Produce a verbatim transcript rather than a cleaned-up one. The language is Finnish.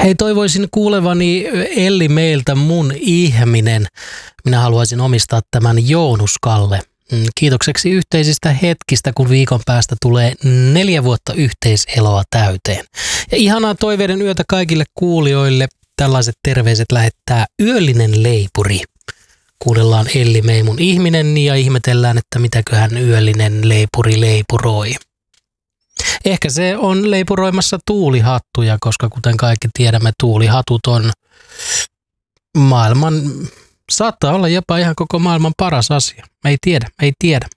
Hei, toivoisin kuulevani Elli meiltä mun ihminen. Minä haluaisin omistaa tämän Joonuskalle. Kiitokseksi yhteisistä hetkistä, kun viikon päästä tulee neljä vuotta yhteiseloa täyteen. Ja ihanaa toiveiden yötä kaikille kuulijoille. Tällaiset terveiset lähettää Yöllinen leipuri. Kuunnellaan Elli Mei mun ihminen ja ihmetellään, että mitäköhän Yöllinen leipuri leipuroi. Ehkä se on leipuroimassa tuulihattuja, koska kuten kaikki tiedämme, tuulihatut on maailman, saattaa olla jopa ihan koko maailman paras asia. Ei tiedä, ei tiedä.